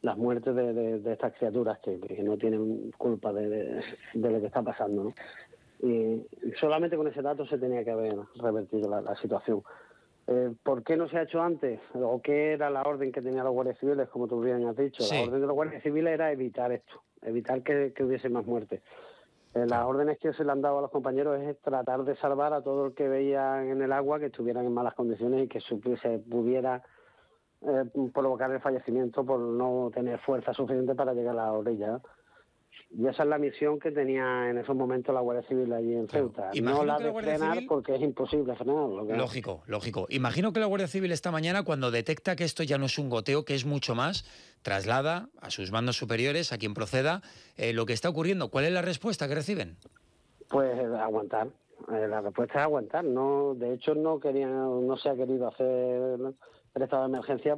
las muertes de estas criaturas que no tienen culpa de lo que está pasando, ¿no? Y solamente con ese dato se tenía que haber revertido la situación. ¿Por qué no se ha hecho antes? ¿O qué era la orden que tenían los guardias civiles, como tú bien has dicho? Sí. La orden de los guardias civiles era evitar esto, evitar que hubiese más muertes. Las órdenes que se le han dado a los compañeros es tratar de salvar a todo el que veían en el agua que estuvieran en malas condiciones y que se pudiera provocar el fallecimiento por no tener fuerza suficiente para llegar a la orilla. Y esa es la misión que tenía en esos momentos la Guardia Civil allí en Ceuta. Imagino No la que la de Guardia frenar, Civil... porque es imposible frenarlo. Lógico. Imagino que la Guardia Civil esta mañana, cuando detecta que esto ya no es un goteo, que es mucho más, traslada a sus mandos superiores, a quien proceda, lo que está ocurriendo. ¿Cuál es la respuesta que reciben? Pues aguantar. La respuesta es aguantar. No, de hecho, no se ha querido hacer el estado de emergencia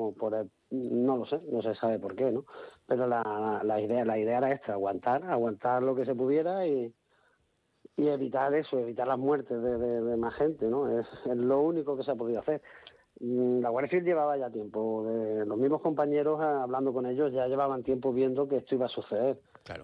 no lo sé, no se sabe por qué, ¿no? Pero la idea era esta, aguantar lo que se pudiera y evitar eso, evitar las muertes de más gente, ¿no? Es lo único que se ha podido hacer. La Guardia Civil llevaba ya tiempo, los mismos compañeros hablando con ellos ya llevaban tiempo viendo que esto iba a suceder. Claro.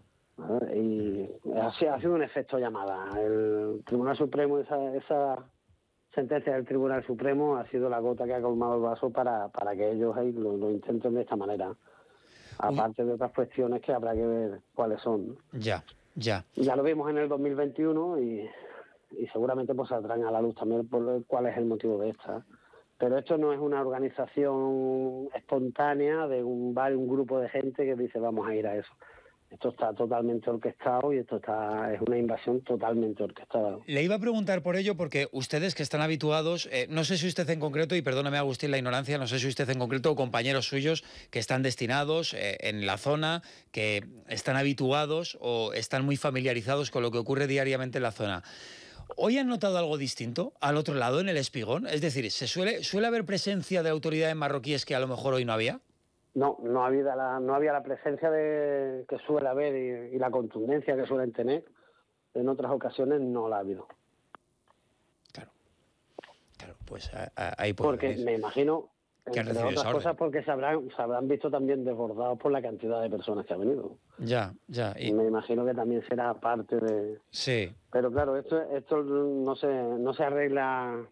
Y ha sido un efecto llamada. El Tribunal Supremo, esa sentencia del Tribunal Supremo ha sido la gota que ha colmado el vaso para que ellos lo intenten de esta manera. Aparte de otras cuestiones que habrá que ver cuáles son, ¿no? Ya. Ya lo vimos en el 2021 y seguramente pues saldrán a la luz también por cuál es el motivo de esta. Pero esto no es una organización espontánea de un grupo de gente que dice vamos a ir a eso. Esto está totalmente orquestado y es una invasión totalmente orquestada. Le iba a preguntar por ello porque ustedes que están habituados, no sé si usted en concreto, y perdóneme Agustín la ignorancia, no sé si usted en concreto o compañeros suyos que están destinados en la zona, que están habituados o están muy familiarizados con lo que ocurre diariamente en la zona. ¿Hoy han notado algo distinto al otro lado, en el Espigón? Es decir, ¿suele haber presencia de autoridades marroquíes que a lo mejor hoy no había? No había la presencia que suele haber y la contundencia que suelen tener. En otras ocasiones no la ha habido. Claro, pues ahí puede porque venir. Me imagino, entre otras cosas, orden. Porque se habrán visto también desbordados por la cantidad de personas que ha venido. Ya. Y me imagino que también será parte de... Sí. Pero claro, esto no se arregla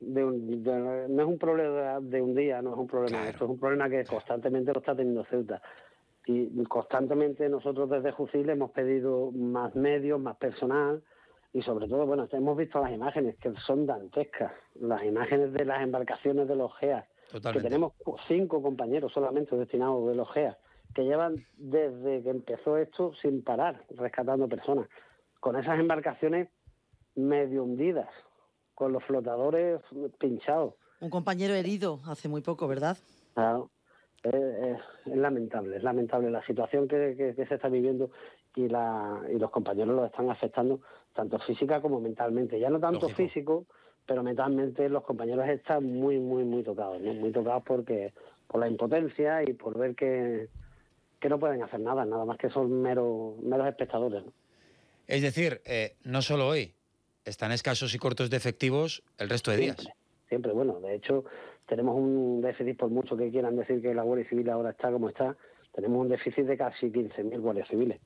no es un problema de un día, no es un problema. Claro. Esto es un problema que constantemente lo está teniendo Ceuta. Y constantemente nosotros desde Jusil hemos pedido más medios, más personal y sobre todo, hemos visto las imágenes que son dantescas, las imágenes de las embarcaciones de los GEAS, que tenemos 5 compañeros solamente destinados de los GEAS, que llevan desde que empezó esto sin parar, rescatando personas, con esas embarcaciones medio hundidas, con los flotadores pinchados. Un compañero herido hace muy poco, ¿verdad? Claro. Es lamentable la situación que se está viviendo y los compañeros lo están afectando tanto física como mentalmente. Ya no tanto físico, pero mentalmente los compañeros están muy, muy, muy tocados, ¿no? Muy tocados por la impotencia y por ver que no pueden hacer nada más que son meros espectadores, ¿no? Es decir, no solo hoy, están escasos y cortos de efectivos el resto de días. Siempre, de hecho, tenemos un déficit, por mucho que quieran decir que la Guardia Civil ahora está como está, tenemos un déficit de casi 15.000 guardias civiles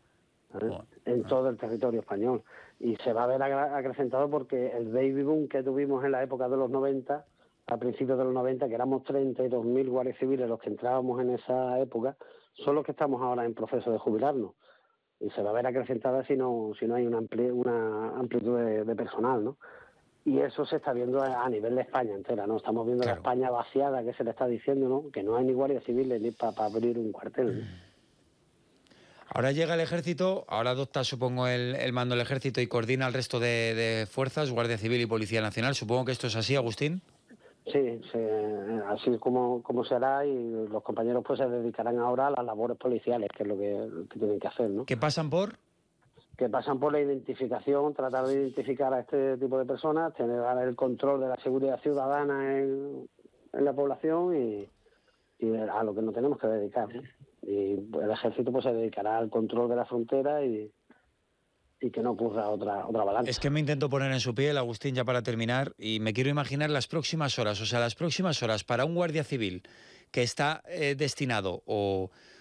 en todo el territorio español. Y se va a ver acrecentado porque el baby boom que tuvimos en la época de los 90, a principios de los 90, que éramos 32.000 guardias civiles los que entrábamos en esa época, son los que estamos ahora en proceso de jubilarnos. Y se va a ver acrecentada si no hay una amplitud de personal, ¿no? Y eso se está viendo a nivel de España entera, ¿no? Estamos viendo la España vaciada, que se le está diciendo, ¿no? Que no hay ni guardias civiles ni para abrir un cuartel, ¿no? Ahora llega el ejército, ahora adopta, supongo, el mando del ejército y coordina el resto de fuerzas, Guardia Civil y Policía Nacional. Supongo que esto es así, Agustín. Sí, así como se hará, y los compañeros pues se dedicarán ahora a las labores policiales, que es lo que tienen que hacer, ¿no? ¿Qué pasan por? Que pasan por la identificación, tratar de identificar a este tipo de personas, tener el control de la seguridad ciudadana en la población y a lo que nos tenemos que dedicar, ¿no? Y el ejército pues se dedicará al control de la frontera y que no ocurra otra avalancha. Es que me intento poner en su piel, Agustín, ya para terminar, y me quiero imaginar las próximas horas para un guardia civil que está destinado o